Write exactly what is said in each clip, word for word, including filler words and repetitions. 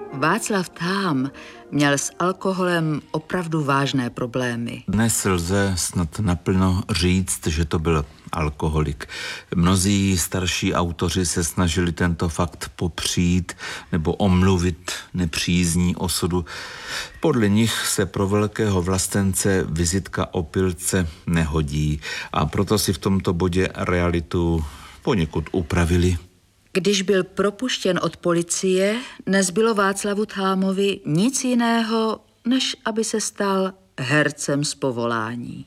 Václav Thám měl s alkoholem opravdu vážné problémy. Dnes lze snad naplno říct, že to byl alkoholik. Mnozí starší autoři se snažili tento fakt popřít nebo omluvit nepřízní osudu. Podle nich se pro velkého vlastence vizitka opilce nehodí a proto si v tomto bodě realitu poněkud upravili. Když byl propuštěn od policie, nezbylo Václavu Thámovi nic jiného, než aby se stal hercem z povolání.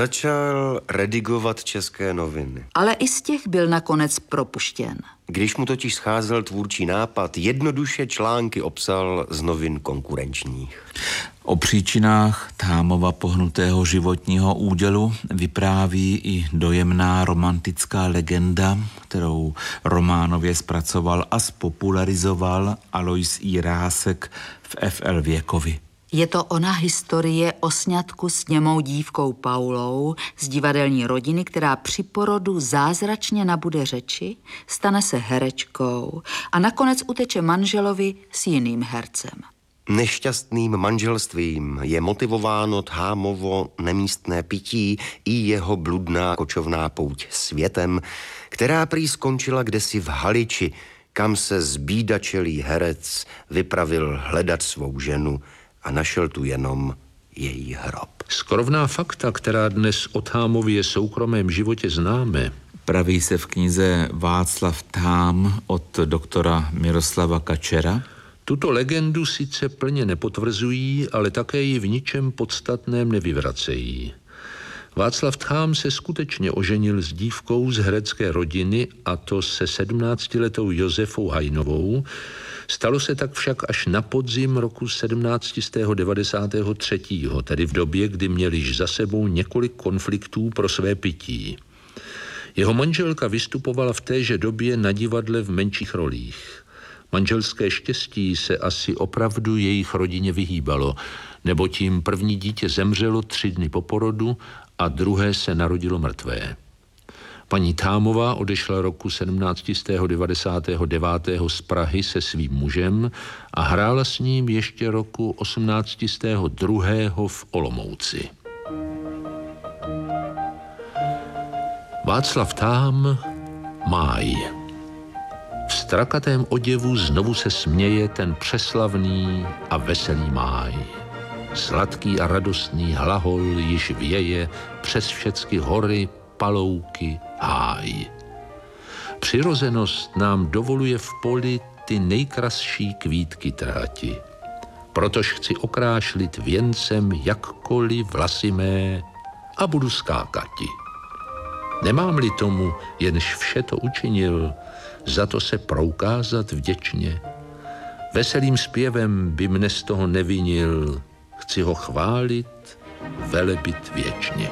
Začal redigovat české noviny. Ale i z těch byl nakonec propuštěn. Když mu totiž scházel tvůrčí nápad, jednoduše články obsal z novin konkurenčních. O příčinách Thámova pohnutého životního údělu vypráví i dojemná romantická legenda, kterou románově zpracoval a spopularizoval Alois Jirásek v F L Věkovi. Je to ona historie o sňatku s němou dívkou Paulou z divadelní rodiny, která při porodu zázračně nabude řeči, stane se herečkou a nakonec uteče manželovi s jiným hercem. Nešťastným manželstvím je motivováno Thámovo nemístné pití i jeho bludná kočovná pouť světem, která prý skončila kdesi v Haliči, kam se zbídačelý herec vypravil hledat svou ženu a našel tu jenom její hrob. Skrovná fakta, která dnes o Thámově soukromém životě známe, praví se v knize Václav Thám od doktora Miroslava Kačera. Tuto legendu sice plně nepotvrzují, ale také ji v ničem podstatném nevyvracejí. Václav Thám se skutečně oženil s dívkou z herecké rodiny, a to se sedmnáctiletou Josefou Hajnovou. Stalo se tak však až na podzim roku sedmnáct set devadesát tři, tedy v době, kdy měl již za sebou několik konfliktů pro své pití. Jeho manželka vystupovala v téže době na divadle v menších rolích. Manželské štěstí se asi opravdu jejich rodině vyhýbalo, nebo tím první dítě zemřelo tři dny po porodu a druhé se narodilo mrtvé. Paní Thámová odešla roku sedmnáct set devadesát devět z Prahy se svým mužem a hrála s ním ještě roku osmnáct set dva v Olomouci. Václav Thám, máj. V strakatém oděvu znovu se směje ten přeslavný a veselý máj. Sladký a radostný hlahol již věje přes všecky hory, palouky, háj. Přirozenost nám dovoluje v poli ty nejkrasší kvítky trhati. Protož chci okrášlit věncem jakkoliv vlasy mé a budu skákati. Nemám-li tomu, jenž vše to učinil, za to se proukázat vděčně. Veselým zpěvem by mne z toho nevinil, chci ho chválit, velebit věčně.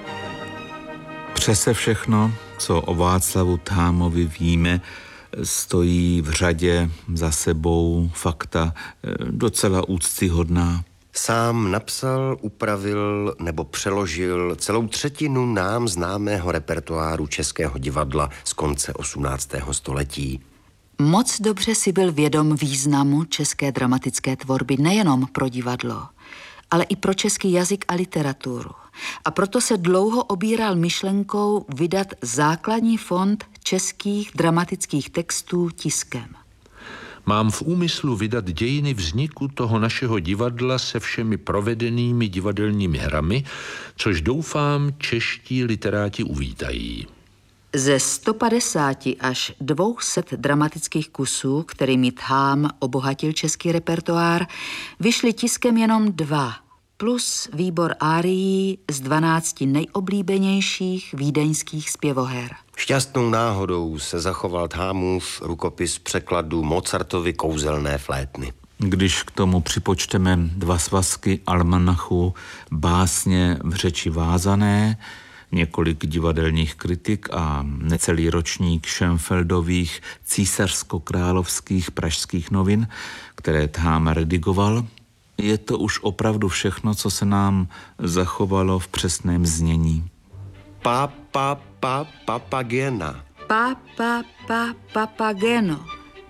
Přese všechno, co o Václavu Thámovi víme, stojí v řadě za sebou fakta docela úctyhodná. Sám napsal, upravil nebo přeložil celou třetinu nám známého repertoáru českého divadla z konce osmnáctého století. Moc dobře si byl vědom významu české dramatické tvorby nejenom pro divadlo, ale i pro český jazyk a literaturu. A proto se dlouho obíral myšlenkou vydat základní fond českých dramatických textů tiskem. Mám v úmyslu vydat dějiny vzniku toho našeho divadla se všemi provedenými divadelními hrami, což doufám čeští literáti uvítají. Ze sto padesáti až dvě stě dramatických kusů, kterými Thám obohatil český repertoár, vyšly tiskem jenom dva, plus výbor árií z dvanácti nejoblíbenějších vídeňských zpěvoher. Šťastnou náhodou se zachoval Thámův rukopis překladu Mozartovy kouzelné flétny. Když k tomu připočteme dva svazky almanachu, básně v řeči vázané, několik divadelních kritik a necelý ročník Šenfeldových císařsko-královských pražských novin, které Thám redigoval, je to už opravdu všechno, co se nám zachovalo v přesném znění. Pa, pa, pa, papagena. Pa, pa, pa, papageno.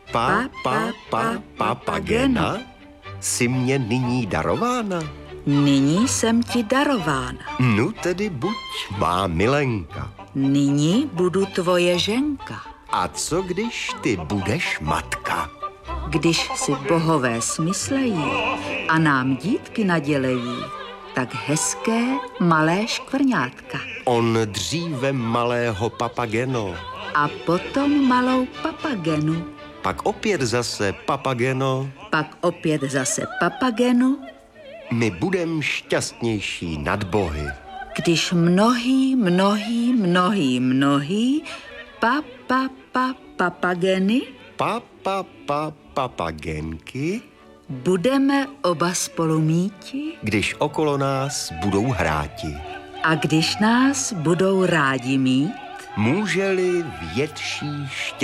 Pa, pa, pa, papagena, jsi mě nyní darována? Nyní jsem ti darována. Nu tedy buď má milenka. Nyní budu tvoje ženka. A co když ty budeš matka? Když si bohové smyslejí a nám dítky nadělejí, tak hezké malé škvrňátka. On dříve malého papageno, A potom malou papagenu. pak opět zase papageno. Pak opět zase papagenu, My budem šťastnější nad bohy. když mnohý, mnohý, mnohý, mnohý pa, pa, pa, papageny Pa, pa, pa, papagenky, budeme oba spolu míti když okolo nás budou hráti. a když nás budou rádi mít, Může-li větší štěstí